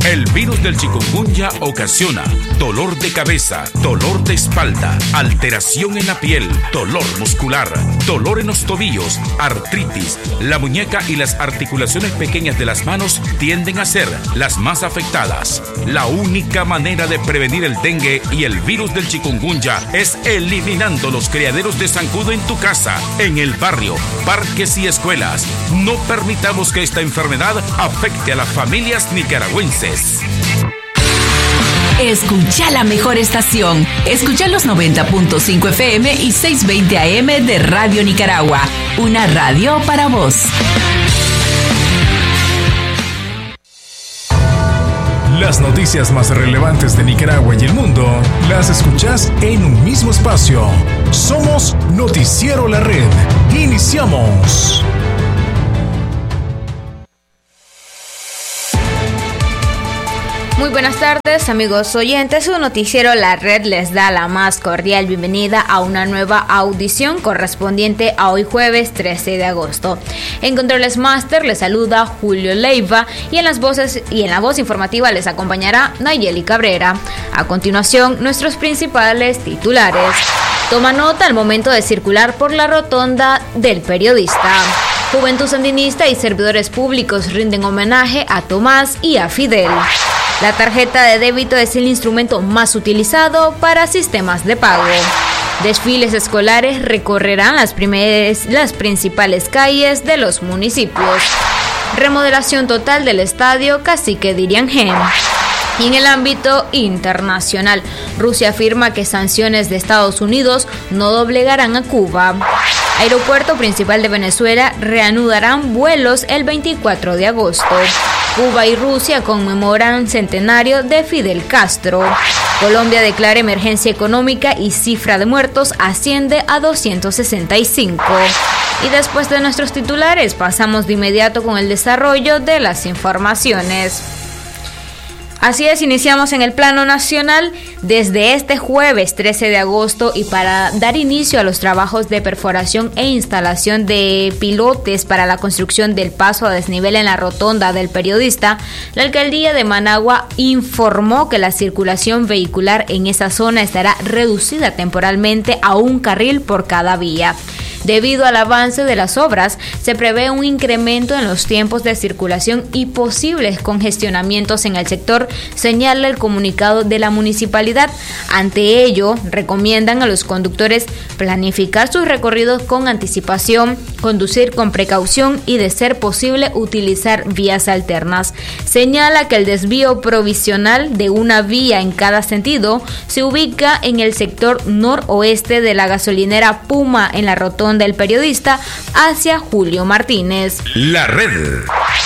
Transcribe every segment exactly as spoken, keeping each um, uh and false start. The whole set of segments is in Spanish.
El virus del chikungunya ocasiona dolor de cabeza, dolor de espalda, alteración en la piel, dolor muscular, dolor en los tobillos, artritis. La muñeca y las articulaciones pequeñas de las manos tienden a ser las más afectadas. La única manera de prevenir el dengue y el virus del chikungunya es eliminando los criaderos de zancudo en tu casa, en el barrio, parques y escuelas. No permitamos que esta enfermedad afecte a las familias nicaragüenses. Escucha la mejor estación. Escucha los noventa punto cinco F M y seiscientos veinte A M de Radio Nicaragua. Una radio para vos. Las noticias más relevantes de Nicaragua y el mundo las escuchás en un mismo espacio. Somos Noticiero La Red. Iniciamos. Muy buenas tardes, amigos oyentes. Su noticiero La Red les da la más cordial bienvenida a una nueva audición correspondiente a hoy jueves trece de agosto. En Controles Master les saluda Julio Leiva y en las voces y en la voz informativa les acompañará Nayeli Cabrera. A continuación, nuestros principales titulares. Toma nota al momento de circular por la rotonda del periodista. Juventud Sandinista y servidores públicos rinden homenaje a Tomás y a Fidel. La tarjeta de débito es el instrumento más utilizado para sistemas de pago. Desfiles escolares recorrerán las, primeras, las principales calles de los municipios. Remodelación total del estadio Cacique Diriangén. Y en el ámbito internacional, Rusia afirma que sanciones de Estados Unidos no doblegarán a Cuba. Aeropuerto principal de Venezuela reanudarán vuelos el veinticuatro de agosto. Cuba y Rusia conmemoran centenario de Fidel Castro. Colombia declara emergencia económica y cifra de muertos asciende a doscientos sesenta y cinco. Y después de nuestros titulares, pasamos de inmediato con el desarrollo de las informaciones. Así es, iniciamos en el plano nacional desde este jueves trece de agosto y para dar inicio a los trabajos de perforación e instalación de pilotes para la construcción del paso a desnivel en la rotonda del periodista, la alcaldía de Managua informó que la circulación vehicular en esa zona estará reducida temporalmente a un carril por cada vía. Debido al avance de las obras, se prevé un incremento en los tiempos de circulación y posibles congestionamientos en el sector, señala el comunicado de la municipalidad. Ante ello, recomiendan a los conductores planificar sus recorridos con anticipación, conducir con precaución y, de ser posible, utilizar vías alternas. Señala que el desvío provisional de una vía en cada sentido se ubica en el sector noroeste de la gasolinera Puma en la rotonda del periodista hacia Julio Martínez. La Red.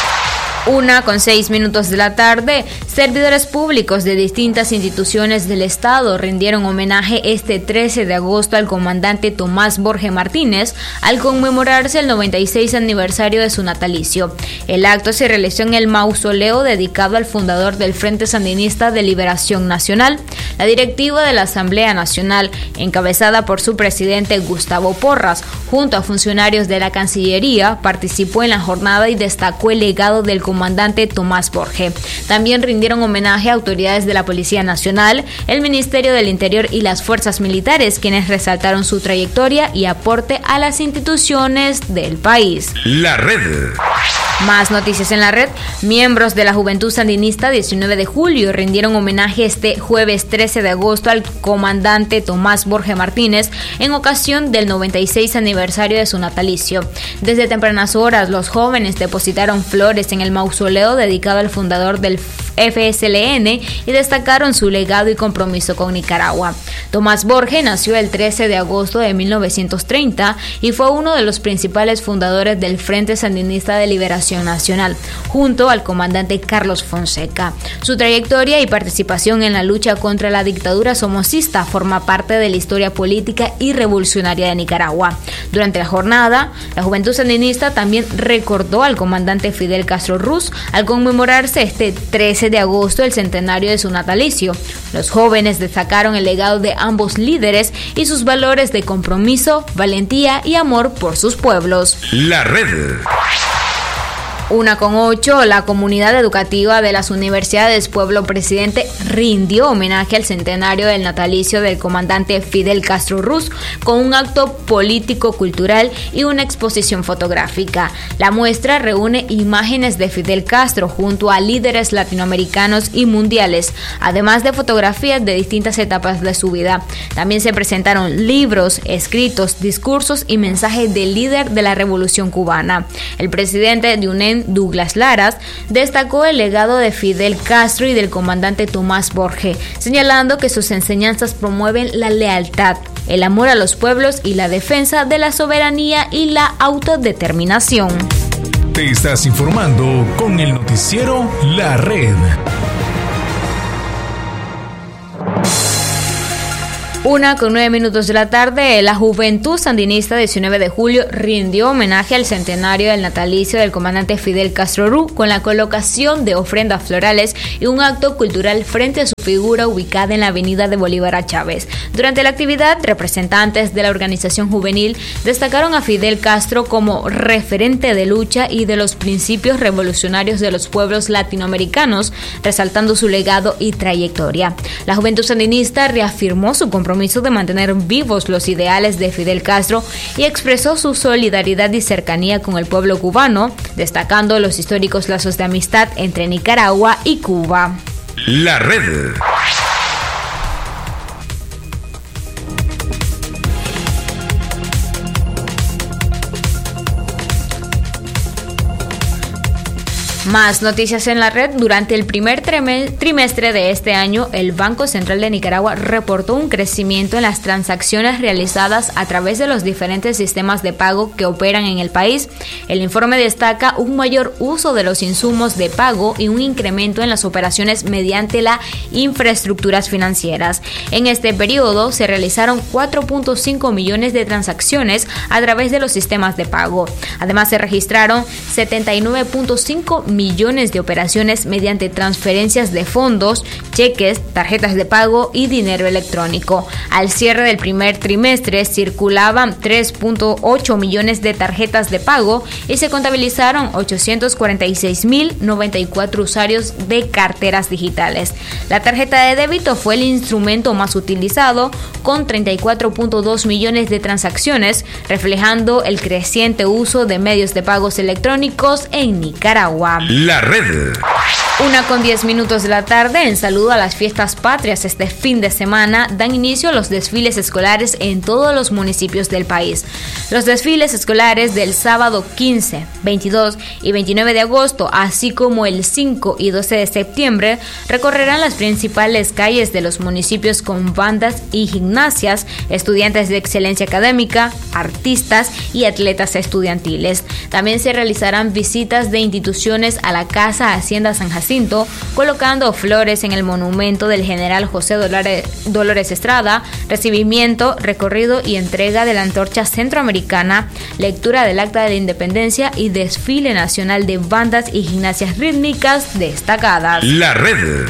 Una con seis minutos de la tarde, servidores públicos de distintas instituciones del Estado rindieron homenaje este trece de agosto al comandante Tomás Borge Martínez al conmemorarse el noventa y seis aniversario de su natalicio. El acto se realizó en el mausoleo dedicado al fundador del Frente Sandinista de Liberación Nacional. La directiva de la Asamblea Nacional, encabezada por su presidente Gustavo Porras, junto a funcionarios de la Cancillería, participó en la jornada y destacó el legado del comandante Tomás Borge. También rindieron homenaje a autoridades de la Policía Nacional, el Ministerio del Interior y las fuerzas militares, quienes resaltaron su trayectoria y aporte a las instituciones del país. La Red. Más noticias en la red. Miembros de la Juventud Sandinista diecinueve de julio rindieron homenaje este jueves trece de agosto al comandante Tomás Borge Martínez en ocasión del noventa y seis aniversario de su natalicio. Desde tempranas horas, los jóvenes depositaron flores en el mausoleo dedicado al fundador del F S L N y destacaron su legado y compromiso con Nicaragua. Tomás Borge nació el trece de agosto de mil novecientos treinta y fue uno de los principales fundadores del Frente Sandinista de Liberación Nacional, junto al comandante Carlos Fonseca. Su trayectoria y participación en la lucha contra la dictadura somocista forma parte de la historia política y revolucionaria de Nicaragua. Durante la jornada, la Juventud Sandinista también recordó al comandante Fidel Castro Ruz al conmemorarse este trece de agosto el centenario de su natalicio. Los jóvenes destacaron el legado de ambos líderes y sus valores de compromiso, valentía y amor por sus pueblos. La Red. Una con ocho, la comunidad educativa de las universidades Pueblo Presidente rindió homenaje al centenario del natalicio del comandante Fidel Castro Ruz con un acto político-cultural y una exposición fotográfica. La muestra reúne imágenes de Fidel Castro junto a líderes latinoamericanos y mundiales, además de fotografías de distintas etapas de su vida. También se presentaron libros, escritos, discursos y mensajes del líder de la Revolución Cubana. El presidente de U N E M, Douglas Laras, destacó el legado de Fidel Castro y del comandante Tomás Borge, señalando que sus enseñanzas promueven la lealtad, el amor a los pueblos y la defensa de la soberanía y la autodeterminación. Te estás informando con el noticiero La Red. Una con nueve minutos de la tarde, la Juventud Sandinista diecinueve de julio rindió homenaje al centenario del natalicio del comandante Fidel Castro Ruz con la colocación de ofrendas florales y un acto cultural frente a su figura ubicada en la avenida de Bolívar a Chávez. Durante la actividad, representantes de la organización juvenil destacaron a Fidel Castro como referente de lucha y de los principios revolucionarios de los pueblos latinoamericanos, resaltando su legado y trayectoria. La Juventud Sandinista reafirmó su compromiso de mantener vivos los ideales de Fidel Castro y expresó su solidaridad y cercanía con el pueblo cubano, destacando los históricos lazos de amistad entre Nicaragua y Cuba. La Red. Más noticias en la red. Durante el primer trimestre de este año, el Banco Central de Nicaragua reportó un crecimiento en las transacciones realizadas a través de los diferentes sistemas de pago que operan en el país. El informe destaca un mayor uso de los insumos de pago y un incremento en las operaciones mediante las infraestructuras financieras. En este periodo se realizaron cuatro punto cinco millones de transacciones a través de los sistemas de pago. Además, se registraron setenta y nueve punto cinco millones de operaciones mediante transferencias de fondos, cheques, tarjetas de pago y dinero electrónico. Al cierre del primer trimestre circulaban tres punto ocho millones de tarjetas de pago y se contabilizaron ochocientos cuarenta y seis mil noventa y cuatro usuarios de carteras digitales. La tarjeta de débito fue el instrumento más utilizado, con treinta y cuatro punto dos millones de transacciones, reflejando el creciente uso de medios de pagos electrónicos en Nicaragua. La Red. Una con diez minutos de la tarde, en saludo a las fiestas patrias este fin de semana, dan inicio a los desfiles escolares en todos los municipios del país. Los desfiles escolares del sábado quince, veintidós y veintinueve de agosto, así como el cinco y doce de septiembre, recorrerán las principales calles de los municipios con bandas y gimnasias, estudiantes de excelencia académica, artistas y atletas estudiantiles. También se realizarán visitas de instituciones a la Casa Hacienda San Jacinto, colocando flores en el monumento del general José Dolores Estrada, recibimiento, recorrido y entrega de la antorcha centroamericana, lectura del Acta de la Independencia y desfile nacional de bandas y gimnasias rítmicas destacadas. La Red.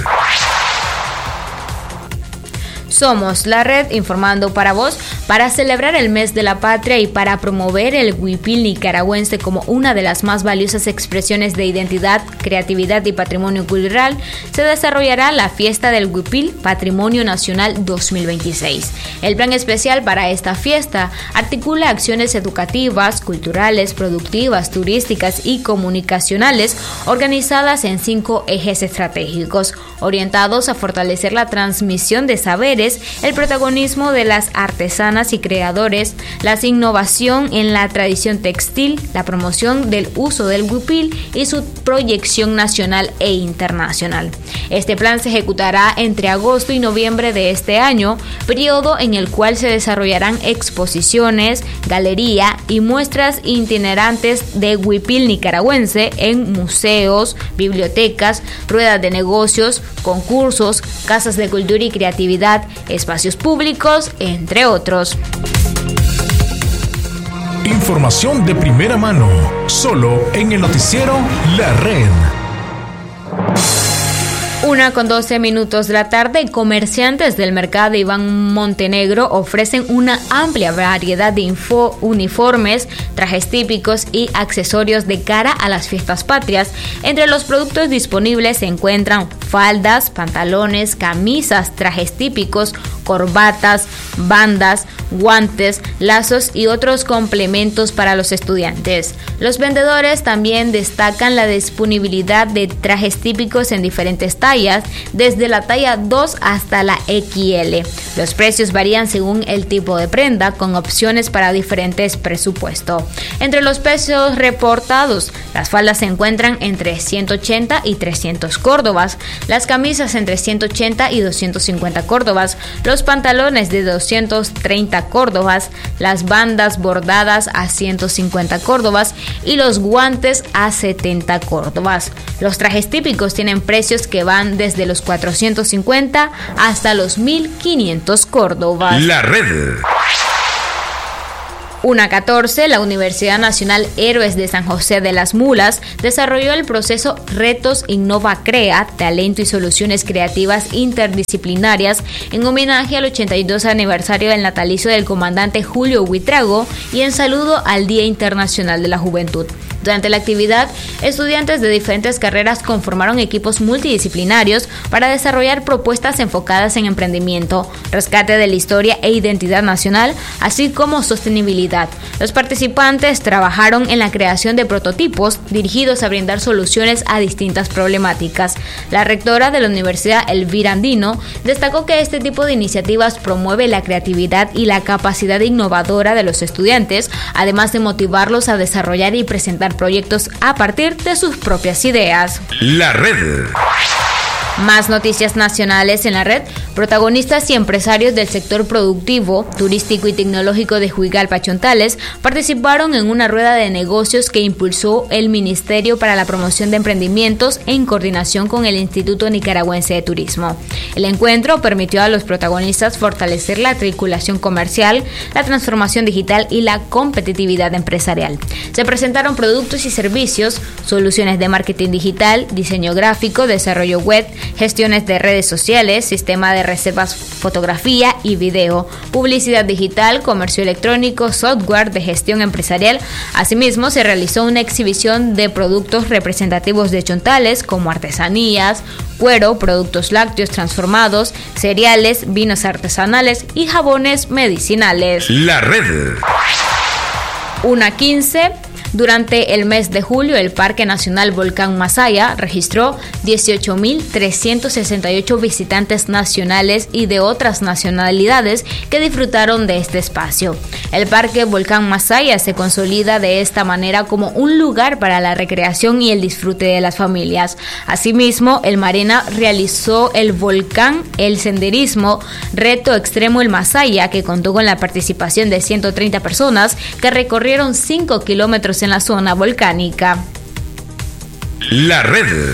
Somos La Red, informando para vos. Para celebrar el mes de la patria y para promover el huipil nicaragüense como una de las más valiosas expresiones de identidad, creatividad y patrimonio cultural, se desarrollará la Fiesta del Huipil Patrimonio Nacional dos mil veintiséis. El plan especial para esta fiesta articula acciones educativas, culturales, productivas, turísticas y comunicacionales organizadas en cinco ejes estratégicos, orientados a fortalecer la transmisión de saberes, el protagonismo de las artesanas y creadores, la innovación en la tradición textil, la promoción del uso del huipil y su proyección nacional e internacional. Este plan se ejecutará entre agosto y noviembre de este año, periodo en el cual se desarrollarán exposiciones, galería y muestras itinerantes de huipil nicaragüense en museos, bibliotecas, ruedas de negocios, concursos, casas de cultura y creatividad, espacios públicos, entre otros. Información de primera mano, solo en el noticiero La Red. Una Una con doce minutos de la tarde, comerciantes del mercado Iván Montenegro ofrecen una amplia variedad de info, uniformes, trajes típicos y accesorios de cara a las fiestas patrias. Entre los productos disponibles se encuentran faldas, pantalones, camisas, trajes típicos, corbatas, bandas, guantes, lazos y otros complementos para los estudiantes. Los vendedores también destacan la disponibilidad de trajes típicos en diferentes tallas, desde la talla dos hasta la equis ele. Los precios varían según el tipo de prenda, con opciones para diferentes presupuestos. Entre los precios reportados, las faldas se encuentran entre ciento ochenta y trescientos córdobas, las camisas entre ciento ochenta y doscientos cincuenta córdobas, los pantalones de doscientos treinta córdobas, las bandas bordadas a ciento cincuenta córdobas y los guantes a setenta córdobas. Los trajes típicos tienen precios que van desde los cuatrocientos cincuenta hasta los mil quinientos córdobas. La red. una catorce, la Universidad Nacional Héroes de San José de las Mulas desarrolló el proceso Retos Innova Crea, Talento y Soluciones Creativas Interdisciplinarias en homenaje al ochenta y dos aniversario del natalicio del comandante Julio Buitrago y en saludo al Día Internacional de la Juventud. Durante la actividad, estudiantes de diferentes carreras conformaron equipos multidisciplinarios para desarrollar propuestas enfocadas en emprendimiento, rescate de la historia e identidad nacional, así como sostenibilidad. Los participantes trabajaron en la creación de prototipos dirigidos a brindar soluciones a distintas problemáticas. La rectora de la Universidad, Elvira Andino, destacó que este tipo de iniciativas promueve la creatividad y la capacidad innovadora de los estudiantes, además de motivarlos a desarrollar y presentar proyectos a partir de sus propias ideas. La red. Más noticias nacionales en la red. Protagonistas y empresarios del sector productivo, turístico y tecnológico de Juigalpa, Chontales, participaron en una rueda de negocios que impulsó el Ministerio para la Promoción de Emprendimientos en coordinación con el Instituto Nicaragüense de Turismo. El encuentro permitió a los protagonistas fortalecer la articulación comercial, la transformación digital y la competitividad empresarial. Se presentaron productos y servicios, soluciones de marketing digital, diseño gráfico, desarrollo web, gestiones de redes sociales, sistema de reservas, fotografía y video, publicidad digital, comercio electrónico, software de gestión empresarial. Asimismo, se realizó una exhibición de productos representativos de Chontales como artesanías, cuero, productos lácteos transformados, cereales, vinos artesanales y jabones medicinales. La red. una quince. Durante el mes de julio, el Parque Nacional Volcán Masaya registró dieciocho mil trescientos sesenta y ocho visitantes nacionales y de otras nacionalidades que disfrutaron de este espacio. El Parque Volcán Masaya se consolida de esta manera como un lugar para la recreación y el disfrute de las familias. Asimismo, el Marena realizó el Volcán, el Senderismo, Reto Extremo el Masaya, que contó con la participación de ciento treinta personas que recorrieron cinco kilómetros en la zona volcánica. La red.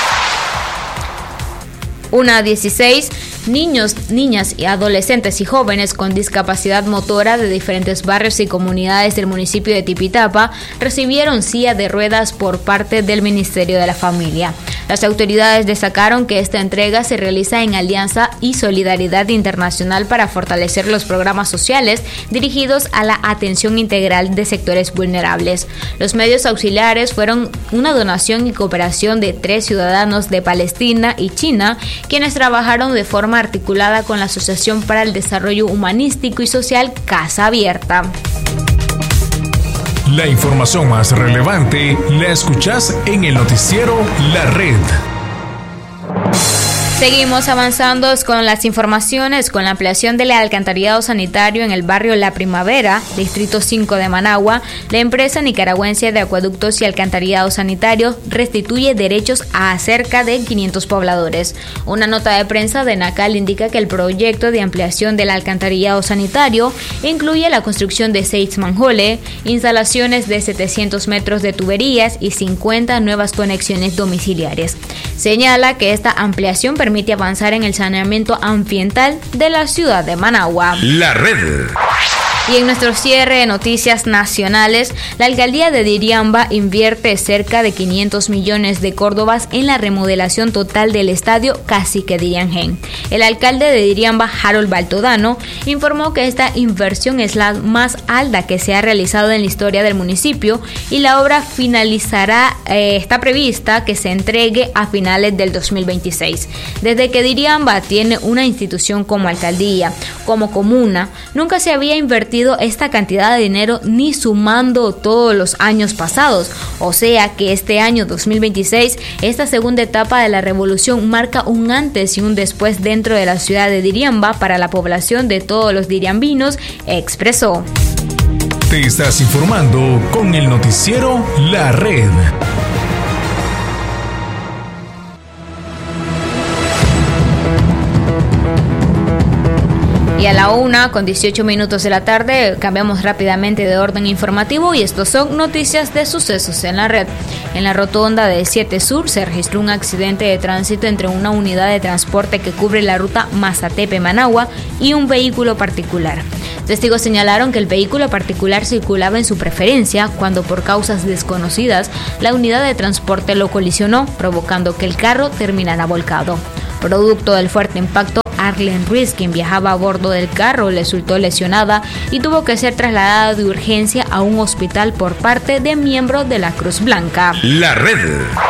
una dieciséis. Niños, niñas y adolescentes y jóvenes con discapacidad motora de diferentes barrios y comunidades del municipio de Tipitapa recibieron silla de ruedas por parte del Ministerio de la Familia. Las autoridades destacaron que esta entrega se realiza en alianza y solidaridad internacional para fortalecer los programas sociales dirigidos a la atención integral de sectores vulnerables. Los medios auxiliares fueron una donación y cooperación de tres ciudadanos de Palestina y China, quienes trabajaron de forma articulada con la Asociación para el Desarrollo Humanístico y Social Casa Abierta. La información más relevante la escuchás en el noticiero La Red. Seguimos avanzando con las informaciones. Con la ampliación del alcantarillado sanitario en el barrio La Primavera, distrito cinco de Managua, la empresa nicaragüense de acueductos y alcantarillado sanitario restituye derechos a cerca de quinientos pobladores. Una nota de prensa de NACAL indica que el proyecto de ampliación del alcantarillado sanitario incluye la construcción de seis manholes, instalaciones de setecientos metros de tuberías y cincuenta nuevas conexiones domiciliares. Señala que esta ampliación permite avanzar en el saneamiento ambiental de la ciudad de Managua. La red. Y en nuestro cierre de noticias nacionales, la alcaldía de Diriamba invierte cerca de quinientos millones de córdobas en la remodelación total del estadio Cacique Diriangén. El alcalde de Diriamba, Harold Baltodano, informó que esta inversión es la más alta que se ha realizado en la historia del municipio y la obra finalizará, eh, está prevista que se entregue a finales del dos mil veintiséis. Desde que Diriamba tiene una institución como alcaldía, como comuna, nunca se había invertido esta cantidad de dinero ni sumando todos los años pasados, o sea que este año dos mil veintiséis, esta segunda etapa de la revolución marca un antes y un después dentro de la ciudad de Diriamba para la población de todos los diriambinos, expresó. Te estás informando con el noticiero La Red. Y a la una con dieciocho minutos de la tarde cambiamos rápidamente de orden informativo y estos son noticias de sucesos en la red. En la rotonda de siete Sur se registró un accidente de tránsito entre una unidad de transporte que cubre la ruta Mazatepe-Managua y un vehículo particular. Testigos señalaron que el vehículo particular circulaba en su preferencia cuando por causas desconocidas la unidad de transporte lo colisionó, provocando que el carro terminara volcado. Producto del fuerte impacto, Arlen Ruiz, quien viajaba a bordo del carro, resultó lesionada y tuvo que ser trasladada de urgencia a un hospital por parte de miembros de la Cruz Blanca. La Red.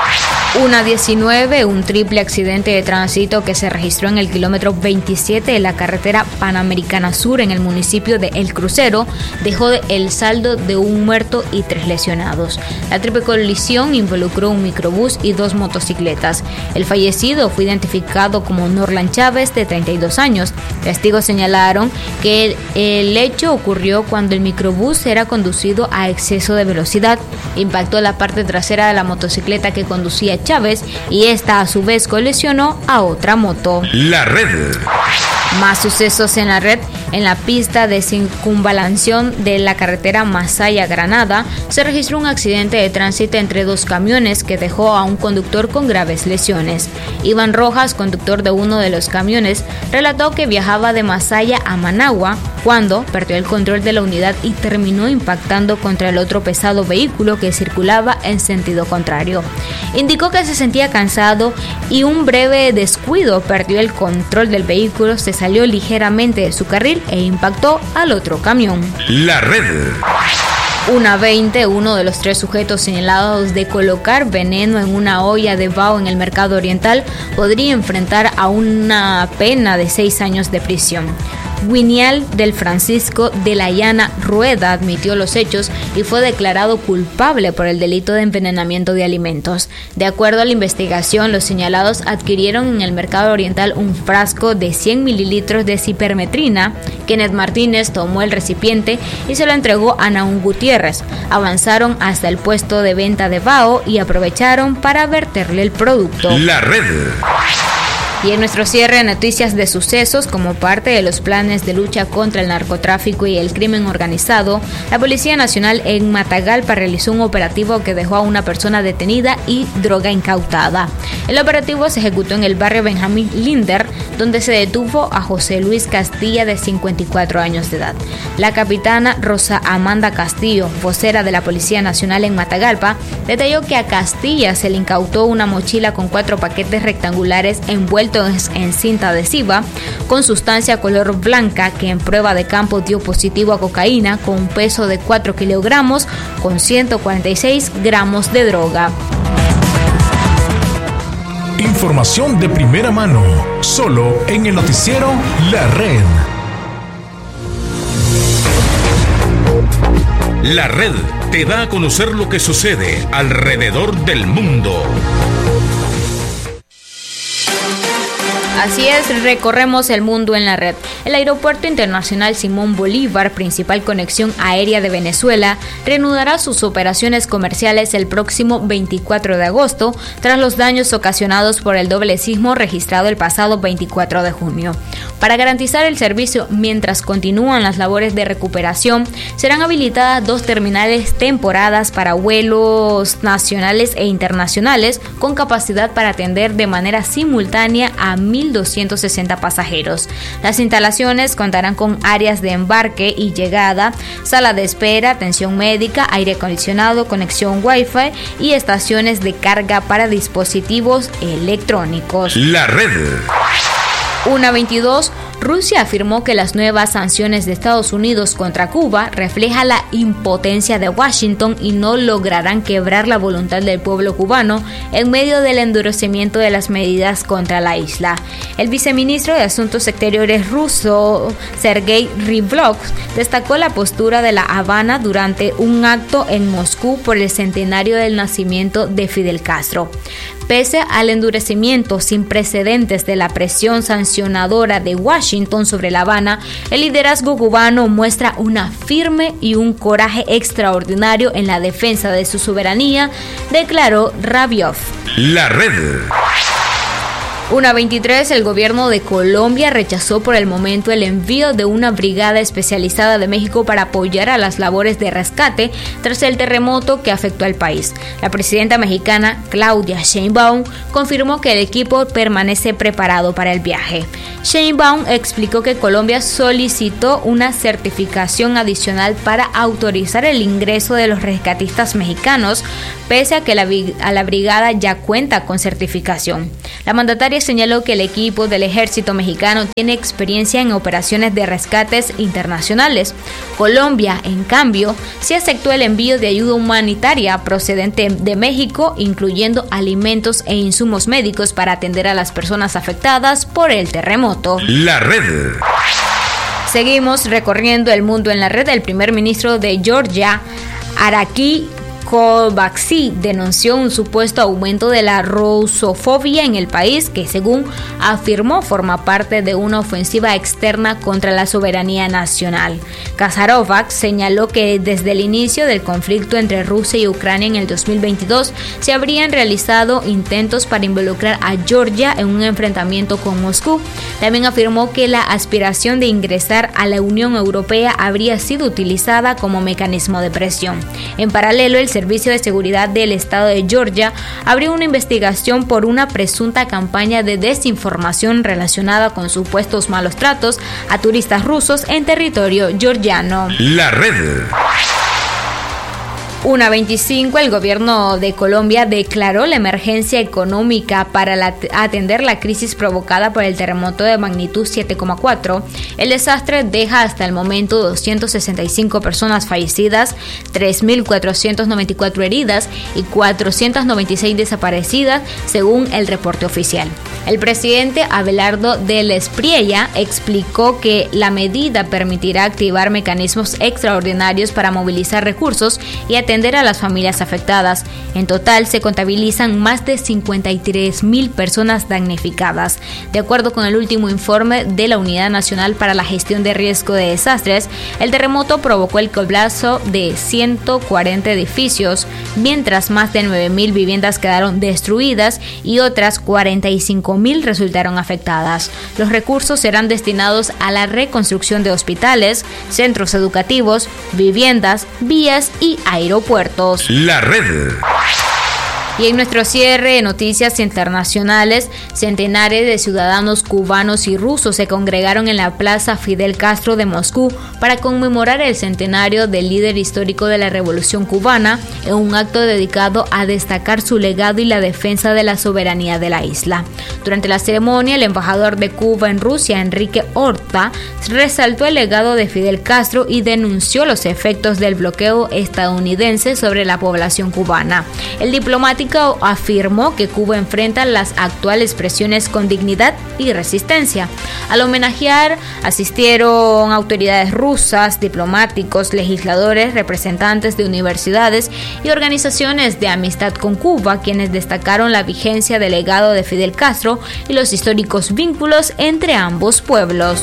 una diecinueve, un triple accidente de tránsito que se registró en el kilómetro veintisiete de la carretera Panamericana Sur en el municipio de El Crucero, dejó el saldo de un muerto y tres lesionados. La triple colisión involucró un microbús y dos motocicletas. El fallecido fue identificado como Norlan Chávez, de treinta y dos años. Testigos señalaron que el, el hecho ocurrió cuando el microbús era conducido a exceso de velocidad, impactó la parte trasera de la motocicleta que conducía Chávez y esta a su vez colisionó a otra moto. La Red. Más sucesos en la red. En la pista de circunvalación de la carretera Masaya-Granada se registró un accidente de tránsito entre dos camiones que dejó a un conductor con graves lesiones. Iván Rojas, conductor de uno de los camiones, relató que viajaba de Masaya a Managua cuando perdió el control de la unidad y terminó impactando contra el otro pesado vehículo que circulaba en sentido contrario. Indicó que se sentía cansado y un breve descuido perdió el control del vehículo, se salió ligeramente de su carril e impactó al otro camión. La Red. una veinte, uno de los tres sujetos señalados de colocar veneno en una olla de bao en el mercado oriental podría enfrentar a una pena de seis años de prisión. Winial del Francisco de la Llana Rueda admitió los hechos y fue declarado culpable por el delito de envenenamiento de alimentos. De acuerdo a la investigación, los señalados adquirieron en el mercado oriental un frasco de cien mililitros de cipermetrina. Kenneth Martínez tomó el recipiente y se lo entregó a Naún Gutiérrez. Avanzaron hasta el puesto de venta de bao y aprovecharon para verterle el producto. La Red. Y en nuestro cierre de noticias de sucesos, como parte de los planes de lucha contra el narcotráfico y el crimen organizado, la Policía Nacional en Matagalpa realizó un operativo que dejó a una persona detenida y droga incautada. El operativo se ejecutó en el barrio Benjamín Linder, donde se detuvo a José Luis Castilla, de cincuenta y cuatro años de edad. La capitana Rosa Amanda Castillo, vocera de la Policía Nacional en Matagalpa, detalló que a Castilla se le incautó una mochila con cuatro paquetes rectangulares envueltos en cinta adhesiva con sustancia color blanca que en prueba de campo dio positivo a cocaína con un peso de cuatro kilogramos con ciento cuarenta y seis gramos de droga. Información de primera mano, solo en el noticiero La Red. La Red te da a conocer lo que sucede alrededor del mundo. Así es, recorremos el mundo en la red. El Aeropuerto Internacional Simón Bolívar, principal conexión aérea de Venezuela, reanudará sus operaciones comerciales el próximo veinticuatro de agosto, tras los daños ocasionados por el doble sismo registrado el pasado veinticuatro de junio. Para garantizar el servicio mientras continúan las labores de recuperación, serán habilitadas dos terminales temporadas para vuelos nacionales e internacionales con capacidad para atender de manera simultánea a mil mil doscientos sesenta pasajeros. Las instalaciones contarán con áreas de embarque y llegada, sala de espera, atención médica, aire acondicionado, conexión Wi-Fi y estaciones de carga para dispositivos electrónicos. La red. una veintidós. Rusia afirmó que las nuevas sanciones de Estados Unidos contra Cuba reflejan la impotencia de Washington y no lograrán quebrar la voluntad del pueblo cubano en medio del endurecimiento de las medidas contra la isla. El viceministro de Asuntos Exteriores ruso, Sergei Rivlov, destacó la postura de La Habana durante un acto en Moscú por el centenario del nacimiento de Fidel Castro. Pese al endurecimiento sin precedentes de la presión sancionadora de Washington sobre La Habana, el liderazgo cubano muestra una firme y un coraje extraordinario en la defensa de su soberanía, declaró Rabiov. La red. una veintitrés. El gobierno de Colombia rechazó por el momento el envío de una brigada especializada de México para apoyar a las labores de rescate tras el terremoto que afectó al país. La presidenta mexicana Claudia Sheinbaum confirmó que el equipo permanece preparado para el viaje. Sheinbaum explicó que Colombia solicitó una certificación adicional para autorizar el ingreso de los rescatistas mexicanos, pese a que la, a la brigada ya cuenta con certificación. La mandataria señaló que el equipo del ejército mexicano tiene experiencia en operaciones de rescates internacionales. Colombia, en cambio, sí aceptó el envío de ayuda humanitaria procedente de México, incluyendo alimentos e insumos médicos para atender a las personas afectadas por el terremoto. La red. Seguimos recorriendo el mundo en la red. El primer ministro de Georgia, Araki Kovacsy, denunció un supuesto aumento de la rusofobia en el país que, según afirmó, forma parte de una ofensiva externa contra la soberanía nacional. Kazarovac señaló que desde el inicio del conflicto entre Rusia y Ucrania en el dos mil veintidós se habrían realizado intentos para involucrar a Georgia en un enfrentamiento con Moscú. También afirmó que la aspiración de ingresar a la Unión Europea habría sido utilizada como mecanismo de presión. En paralelo, el Servicio de Seguridad del Estado de Georgia abrió una investigación por una presunta campaña de desinformación relacionada con supuestos malos tratos a turistas rusos en territorio georgiano. La red. una veinticinco. El gobierno de Colombia declaró la emergencia económica para la, atender la crisis provocada por el terremoto de magnitud siete coma cuatro. El desastre deja hasta el momento doscientas sesenta y cinco personas fallecidas, tres mil cuatrocientas noventa y cuatro heridas y cuatrocientas noventa y seis desaparecidas, según el reporte oficial. El presidente Abelardo del Espriella explicó que la medida permitirá activar mecanismos extraordinarios para movilizar recursos y atender a las familias afectadas. En total se contabilizan más de cincuenta y tres mil personas damnificadas. De acuerdo con el último informe de la Unidad Nacional para la Gestión de Riesgo de Desastres, el terremoto provocó el colapso de ciento cuarenta edificios, mientras más de nueve mil viviendas quedaron destruidas y otras cuarenta y cinco mil resultaron afectadas. Los recursos serán destinados a la reconstrucción de hospitales, centros educativos, viviendas, vías y aeropuertos. La red. Y en nuestro cierre de noticias internacionales, centenares de ciudadanos cubanos y rusos se congregaron en la Plaza Fidel Castro de Moscú para conmemorar el centenario del líder histórico de la Revolución Cubana, en un acto dedicado a destacar su legado y la defensa de la soberanía de la isla. Durante la ceremonia, el embajador de Cuba en Rusia, Enrique Horta, resaltó el legado de Fidel Castro y denunció los efectos del bloqueo estadounidense sobre la población cubana. El diplomático afirmó que Cuba enfrenta las actuales presiones con dignidad y resistencia. Al homenajear asistieron autoridades rusas, diplomáticos, legisladores, representantes de universidades y organizaciones de amistad con Cuba, quienes destacaron la vigencia del legado de Fidel Castro y los históricos vínculos entre ambos pueblos.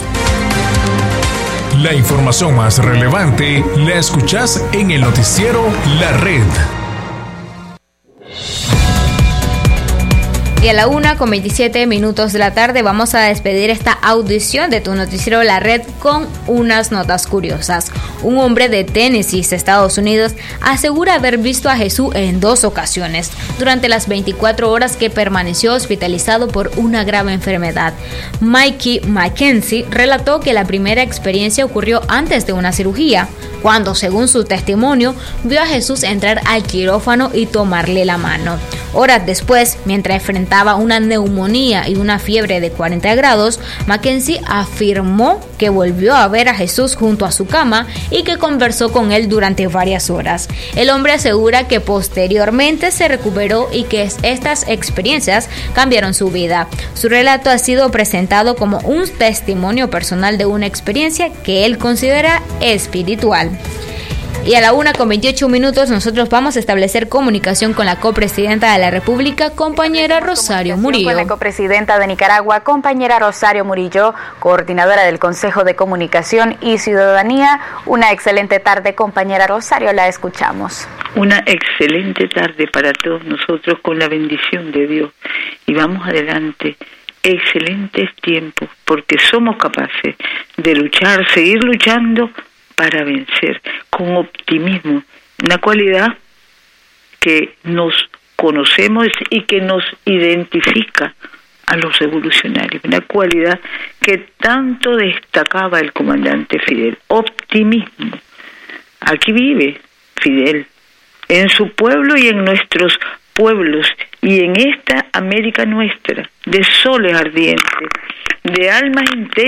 La información más relevante la escuchás en el noticiero La Red. Y a la una con veintisiete minutos de la tarde vamos a despedir esta audición de tu noticiero La Red con unas notas curiosas. Un hombre de Tennessee, Estados Unidos, asegura haber visto a Jesús en dos ocasiones durante las veinticuatro horas que permaneció hospitalizado por una grave enfermedad. Mikey Mackenzie relató que la primera experiencia ocurrió antes de una cirugía, cuando, según su testimonio, vio a Jesús entrar al quirófano y tomarle la mano. Horas después, mientras enfrentaba una neumonía y una fiebre de cuarenta grados, Mackenzie afirmó que volvió a ver a Jesús junto a su cama y que conversó con él durante varias horas. El hombre asegura que posteriormente se recuperó y que estas experiencias cambiaron su vida. Su relato ha sido presentado como un testimonio personal de una experiencia que él considera espiritual. Y a la una con veintiocho minutos nosotros vamos a establecer comunicación con la copresidenta de la República, compañera Rosario Murillo. Con la copresidenta de Nicaragua, compañera Rosario Murillo, coordinadora del Consejo de Comunicación y Ciudadanía. Una excelente tarde, compañera Rosario, la escuchamos. Una excelente tarde para todos nosotros con la bendición de Dios. Y vamos adelante. Excelentes tiempos, porque somos capaces de luchar, seguir luchando para vencer con optimismo, una cualidad que nos conocemos y que nos identifica a los revolucionarios, una cualidad que tanto destacaba el comandante Fidel, optimismo. Aquí vive Fidel, en su pueblo y en nuestros pueblos, y en esta América nuestra, de soles ardientes, de almas intensas,